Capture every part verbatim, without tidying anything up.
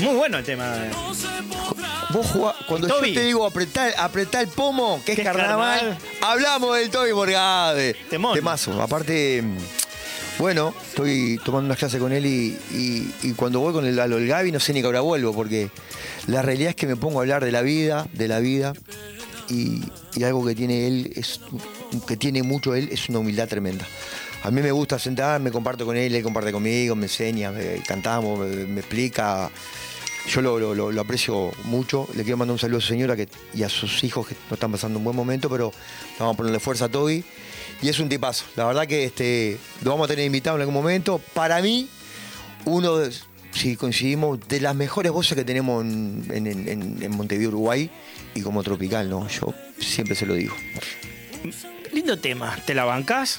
muy bueno el tema. Vos jugás, cuando yo te digo apretar, apretar el pomo, que es carnaval, carnaval, hablamos del Toby Morgade. Temón. Temazo. Aparte, bueno, estoy tomando unas clases con él y, y, y cuando voy con el, a lo del Gaby no sé ni que ahora vuelvo, porque la realidad es que me pongo a hablar de la vida, de la vida, y, y algo que tiene él, es, que tiene mucho él, es una humildad tremenda. A mí me gusta sentarme, comparto con él, él comparte conmigo, me enseña, me, cantamos, me, me explica. Yo lo, lo, lo aprecio mucho. Le quiero mandar un saludo a su señora que, y a sus hijos que no están pasando un buen momento, pero vamos a ponerle fuerza a Toby. Y es un tipazo. La verdad que este, lo vamos a tener invitado en algún momento. Para mí, uno, de, si coincidimos, de las mejores voces que tenemos en, en, en, en Montevideo, Uruguay, y como tropical, ¿no? Yo siempre se lo digo. Lindo tema. ¿Te la bancás?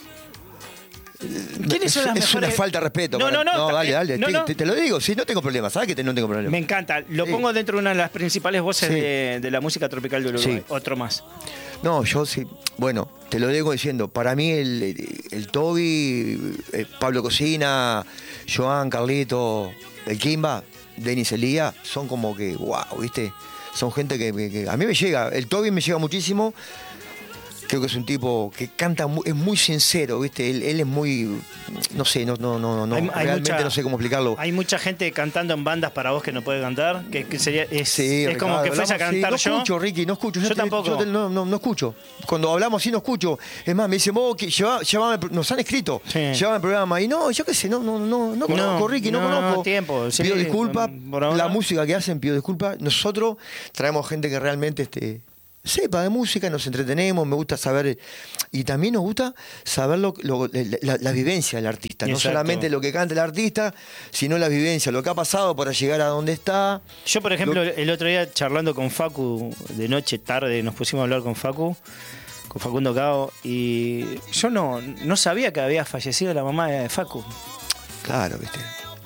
¿Quiénes son las es mejores? Una falta de respeto. No, no, no. No, dale, dale. No, te, no. Te, te lo digo, sí, no tengo problema. ¿Sabes que te, no tengo problema? Me encanta. Lo sí. pongo dentro de una de las principales voces sí. de, de la música tropical de Uruguay. Sí. Otro más. No, yo sí. Bueno, te lo digo diciendo. Para mí el, el, el Toby, el Pablo Cocina, Joan, Carlito, el Kimba, Denis Elías, son como que, wow, ¿viste? Son gente que, que, que a mí me llega. El Toby me llega muchísimo. Creo que es un tipo que canta, muy, es muy sincero, ¿viste? Él, él es muy, no sé, no, no, no, no, hay, hay realmente mucha, no sé cómo explicarlo. Hay mucha gente cantando en bandas para vos que no puede cantar, que, que sería, es, sí, es como Ricardo, que fuese a cantar sí, no yo. No escucho, Ricky, no escucho. Yo, yo tampoco. Te, yo te, no, no, no escucho. Cuando hablamos así no escucho. Es más, me dicen, vos, que lleva, llevame, nos han escrito, sí. llévame el programa. Y no, yo qué sé, no, no, no, no conozco, no, Ricky, no, no conozco. No, tiempo. Sí, pido disculpas, la música que hacen, pido disculpas. Nosotros traemos gente que realmente este, sepa de música, nos entretenemos, me gusta saber, y también nos gusta saber lo, lo, la, la vivencia del artista, Exacto. no solamente lo que canta el artista, sino la vivencia, lo que ha pasado para llegar a donde está. Yo, por ejemplo, lo... el otro día charlando con Facu, de noche, tarde, nos pusimos a hablar con Facu, con Facundo Cao, y yo no, no sabía que había fallecido la mamá de Facu. Claro, viste.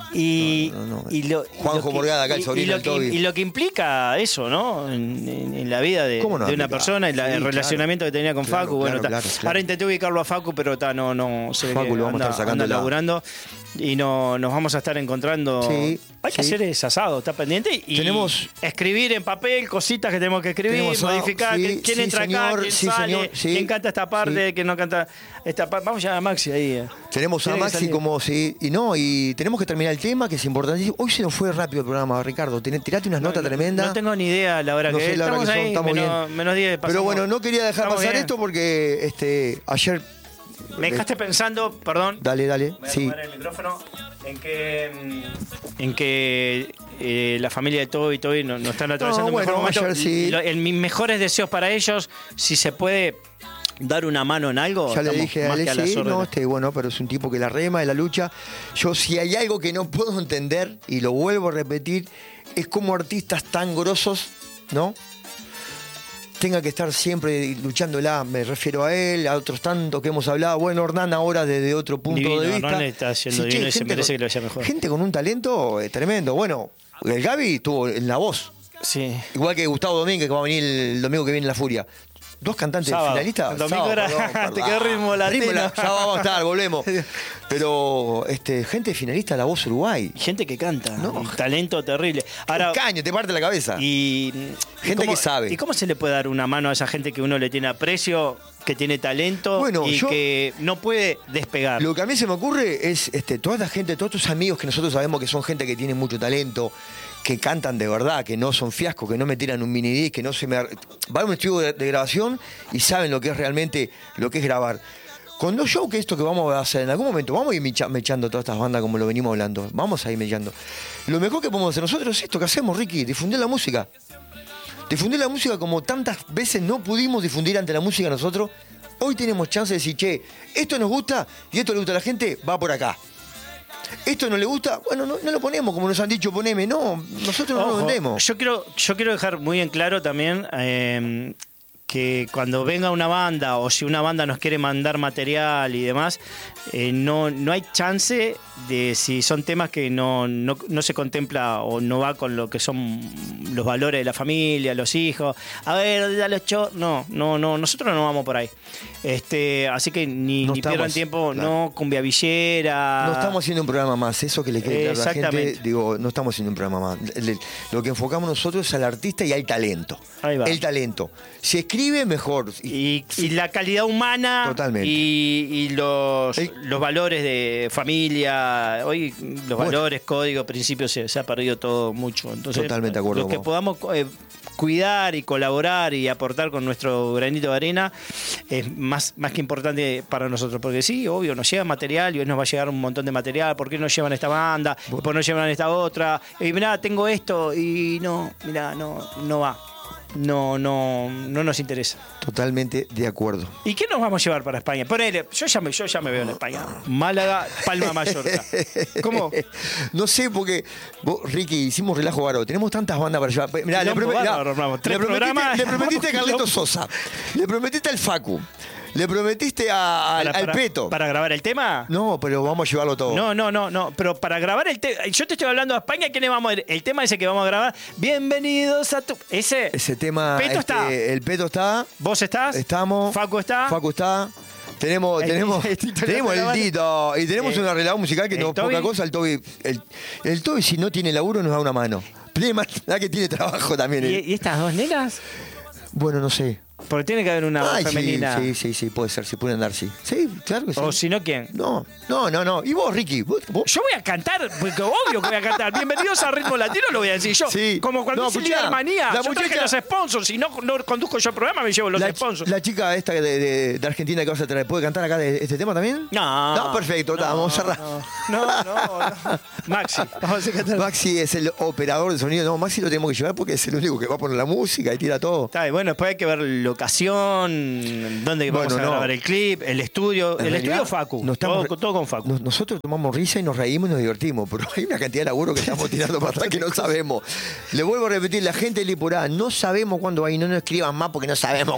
Y, no, no, no. y lo, Juanjo Morgada, acá el sobrino del Toby. Y lo que implica eso, ¿no? En, en, en la vida de, no de una persona, y la, sí, el relacionamiento claro, que tenía con claro, Facu. Bueno, claro, claro, claro. Ahora intenté ubicarlo a Facu, pero ta, no, no se Facu ve lo vamos anda, a estar sacando anda laburando y no, nos vamos a estar encontrando. Sí, Hay que sí. hacer ese asado, está pendiente. Y tenemos, escribir en papel cositas que tenemos que escribir, tenemos, modificar. Sí, ¿Quién sí, entra señor, acá? ¿Quién sí, sale? señor, sí, ¿Quién canta esta parte? Sí. ¿Quién no canta esta parte? Vamos ya a Maxi ahí. Tenemos a Maxi como sí. Y no, y tenemos que terminar el tema, que es importantísimo. Hoy se nos fue rápido el programa, Ricardo. Tirate unas notas no, tremendas. No tengo ni idea a la hora no que sé es. La hora estamos que son, ahí, estamos menos, bien. menos diez pasamos. Pero bueno, no quería dejar estamos pasar bien. esto porque este ayer. Me dejaste pensando, perdón. Dale, dale. Voy a sí. tomar el micrófono. En que, en que eh, la familia de Toby y Toby no, no están atravesando no, un bueno, mejor momento. ayer sí. Lo, el, mis mejores deseos para ellos, si se puede dar una mano en algo. Ya le dije a él, a sí, no, este, bueno, pero es un tipo que la rema, de la lucha. Yo, si hay algo que no puedo entender, y lo vuelvo a repetir, es como artistas tan grosos, ¿no? Tenga que estar siempre luchándola, me refiero a él, a otros tantos que hemos hablado. Bueno, Hernán ahora desde otro punto divino, de vista. Hernán está haciendo sí, divino che, y se merece con, que lo vaya mejor. Gente con un talento eh, tremendo. Bueno, el Gaby estuvo en La Voz. Sí. Igual que Gustavo Domínguez, que va a venir el domingo que viene en La Furia. Dos cantantes Sábado. finalistas. El domingo Sábado, era, perdón, perdón. te quedó ritmo latino. Ritmo, ya vamos a estar, volvemos. Pero este, gente finalista de La Voz Uruguay. Gente que canta. No. Talento terrible. Ahora, un caño, te parte la cabeza. Y gente ¿y cómo, que sabe. ¿Y cómo se le puede dar una mano a esa gente que uno le tiene aprecio, que tiene talento bueno, y yo, que no puede despegar? Lo que a mí se me ocurre es este, toda la gente, todos tus amigos que nosotros sabemos que son gente que tiene mucho talento, que cantan de verdad, que no son fiascos, que no me tiran un mini disc, que no se me... Van a un estudio de, de grabación y saben lo que es realmente, lo que es grabar. Con los shows que esto que vamos a hacer en algún momento, vamos a ir mecha, mechando todas estas bandas como lo venimos hablando. Vamos a ir mechando. Lo mejor que podemos hacer nosotros es esto que hacemos, Ricky, difundir la música. Difundir la música como tantas veces no pudimos difundir ante la música nosotros. Hoy tenemos chance de decir, che, esto nos gusta y esto le gusta a la gente, va por acá. Esto no le gusta, bueno, no, no lo ponemos como nos han dicho, poneme. No, nosotros no Ojo, lo vendemos. Yo quiero, yo quiero dejar muy en claro también eh, que cuando venga una banda o si una banda nos quiere mandar material y demás, eh, no, no hay chance de si son temas que no, no, no se contempla o no va con lo que son los valores de la familia, los hijos. A ver, a los cho no, no, no, nosotros no vamos por ahí. Este, así que ni, No ni estamos, pierdan tiempo, claro. no cumbia villera. No estamos haciendo un programa más, eso que le quede claro a la gente, Exactamente. digo, no estamos haciendo un programa más. Le- Lo que enfocamos nosotros es al artista y al talento. Ahí va. El talento. Si escribe, mejor. Y, y la calidad humana. Totalmente. Y, y los, El- los valores de familia. Hoy los Bueno. valores, códigos, principios, se, se ha perdido todo mucho. Entonces, Totalmente de acuerdo Lo que con vos. podamos eh, cuidar y colaborar y aportar con nuestro granito de arena es más, más que importante para nosotros. Porque sí, obvio, nos llega material y hoy nos va a llegar un montón de material. ¿Por qué no llevan esta banda? ¿Por qué no llevan esta otra? Y mirá, tengo esto y no, mirá, no, no va. No, no, no nos interesa. Totalmente de acuerdo. ¿Y qué nos vamos a llevar para España? Ponele, yo ya me, yo ya me veo en España. Málaga, Palma, Mallorca. ¿Cómo? No sé, porque vos, Ricky, hicimos relajo bárbaro. Tenemos tantas bandas para llevar. Mirá, le, Quilombo promet- mirá, bárbaro, hermano. Tres le prometiste, programas. le prometiste a Carleto Quilombo. Sosa. Le prometiste al Facu. Le prometiste a- al, Para- al para- Peto. ¿Para grabar el tema? No, pero vamos a llevarlo todo. No, no, no, no. Pero para grabar el tema. Yo te estoy hablando de España. ¿Quién le vamos a ir? El tema ese que vamos a grabar. Bienvenidos a tu. Ese. Ese tema. Peto este, está. El Peto está. ¿Vos estás? Estamos. Facu está. Facu está. Tenemos, El- tenemos, el Tito tenemos la el banda. Tito y tenemos Eh, un arreglado musical que el no es Toby. poca cosa. El Toby, el, el Toby, si no tiene laburo, nos da una mano. Tiene más que tiene trabajo también. ¿Y, él. y estas dos nenas? Bueno, no sé. Porque tiene que haber una voz Ay, sí, femenina. sí, sí, sí, puede ser, si pueden andar, sí. Sí, claro que sí. O si no, ¿quién? No, no, no, no. ¿Y vos, Ricky? ¿Vos, vos? Yo voy a cantar, porque obvio que voy a cantar. Bienvenidos a Ritmo Latino, lo voy a decir yo. Sí. Como cuando No, hice escuchá, Líder Manía. la Yo traje muchacha- los sponsors. Si no, no conduzco yo el programa, me llevo los La, sponsors. la chica esta de, de- de Argentina que vas a traer, ¿puede cantar acá de este tema también? No. No, perfecto, está, vamos a cerrar. No, no, no. no. Maxi, vamos a cantar. Maxi es el operador de sonido. No, Maxi lo tenemos que llevar porque es el único que va a poner la música y tira todo. Está bien, bueno, después hay que ver locación, dónde vamos Bueno, a no. grabar el clip, el estudio. En el realidad, estudio Facu. no estamos- todo, todo con Facu. Nos- nosotros tomamos risa y nos reímos y nos divertimos, pero hay una cantidad de laburo que estamos tirando para atrás que no sabemos. Le vuelvo a repetir, la gente de Lipurá, no sabemos cuándo va y no nos escriban más porque no sabemos